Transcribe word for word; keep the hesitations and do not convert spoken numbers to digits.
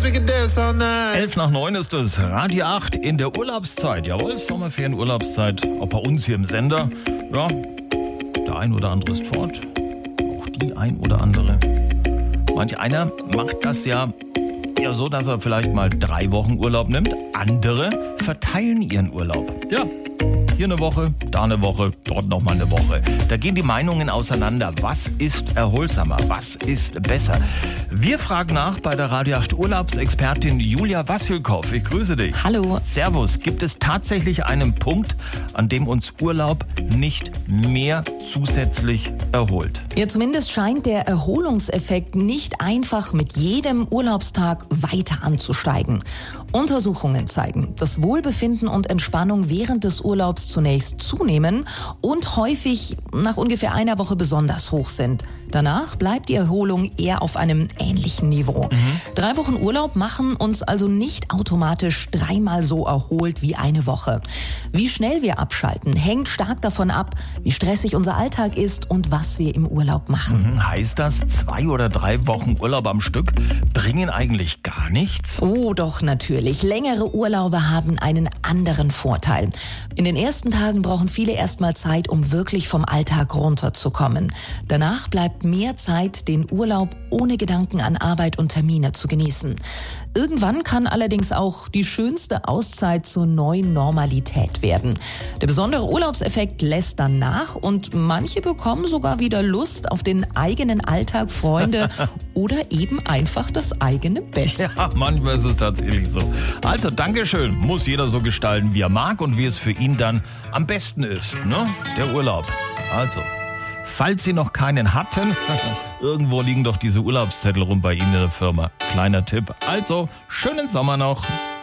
Elf nach neun ist es, Radio acht in der Urlaubszeit. Jawohl, Sommerferien-Urlaubszeit, auch bei uns hier im Sender. Ja, der ein oder andere ist fort, auch die ein oder andere. Manch einer macht das ja eher so, dass er vielleicht mal drei Wochen Urlaub nimmt. Andere verteilen ihren Urlaub. Ja, hier eine Woche, da eine Woche, dort nochmal eine Woche. Da gehen die Meinungen auseinander. Was ist erholsamer? Was ist besser? Wir fragen nach bei der Radio acht Urlaubsexpertin Julia Wassilkow. Ich grüße dich. Hallo. Servus. Gibt es tatsächlich einen Punkt, an dem uns Urlaub nicht mehr zusätzlich erholt? Ja, zumindest scheint der Erholungseffekt nicht einfach mit jedem Urlaubstag weiter anzusteigen. Untersuchungen zeigen, dass Wohlbefinden und Entspannung während des Urlaubs zunächst zunehmen und häufig nach ungefähr einer Woche besonders hoch sind. Danach bleibt die Erholung eher auf einem ähnlichen Niveau. Mhm. Drei Wochen Urlaub machen uns also nicht automatisch dreimal so erholt wie eine Woche. Wie schnell wir abschalten, hängt stark davon ab, wie stressig unser Alltag ist und was wir im Urlaub machen. Mhm. Heißt das, zwei oder drei Wochen Urlaub am Stück bringen eigentlich gar nichts? Oh, doch, natürlich. Längere Urlaube haben einen anderen Vorteil. In den ersten Tagen brauchen viele erstmal Zeit, um wirklich vom Alltag runterzukommen. Danach bleibt mehr Zeit, den Urlaub ohne Gedanken an Arbeit und Termine zu genießen. Irgendwann kann allerdings auch die schönste Auszeit zur neuen Normalität werden. Der besondere Urlaubseffekt lässt dann nach und manche bekommen sogar wieder Lust auf den eigenen Alltag, Freunde oder eben einfach das eigene Bett. Ja, manchmal ist es tatsächlich so. Also, Dankeschön. Muss jeder so gestalten, wie er mag und wie es für ihn dann am besten ist, ne? Der Urlaub. Also, falls Sie noch keinen hatten, irgendwo liegen doch diese Urlaubszettel rum bei Ihnen in der Firma. Kleiner Tipp. Also, schönen Sommer noch.